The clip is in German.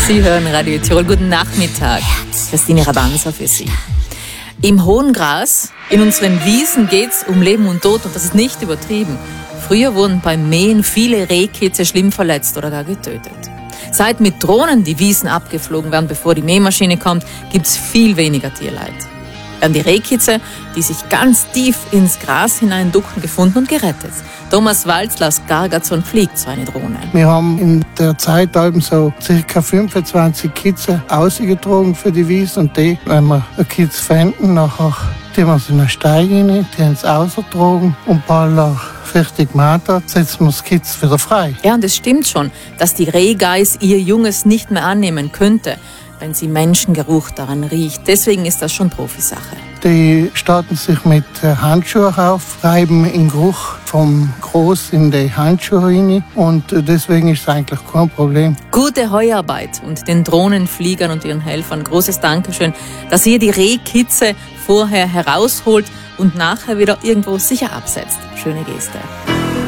Sie hören Radio Tirol. Guten Nachmittag. Christine Rabanza für Sie. Im hohen Gras, in unseren Wiesen geht's um Leben und Tod und das ist nicht übertrieben. Früher wurden beim Mähen viele Rehkitze schlimm verletzt oder gar getötet. Seit mit Drohnen die Wiesen abgeflogen werden, bevor die Mähmaschine kommt, gibt's viel weniger Tierleid. Werden die Rehkitze, die sich ganz tief ins Gras hineinducken, gefunden und gerettet. Thomas Walzler aus Gargazon fliegt so eine Drohne. Wir haben in der Zeit so ca. 25 Kitze ausgetragen für die Wiese und die, wenn wir eine Kitze finden, nachher tun wir sie in eine Steige rein, die haben sie ausgetragen und bald auch fertig gemacht hat, setzen wir das Kitz wieder frei. Ja, und es stimmt schon, dass die Rehgeiß ihr Junges nicht mehr annehmen könnte, wenn sie Menschengeruch daran riecht. Deswegen ist das schon Profisache. Die starten sich mit Handschuhen auf, reiben den Geruch vom Gras in die Handschuhe rein und deswegen ist es eigentlich kein Problem. Gute Heuarbeit und den Drohnenfliegern und ihren Helfern großes Dankeschön, dass ihr die Rehkitze vorher herausholt und nachher wieder irgendwo sicher absetzt. Schöne Geste.